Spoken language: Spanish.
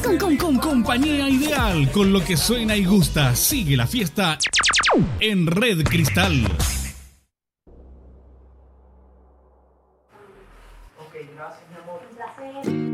Con compañía ideal, con lo que suena y gusta. Sigue la fiesta en Red Cristal. Ok, gracias, mi amor.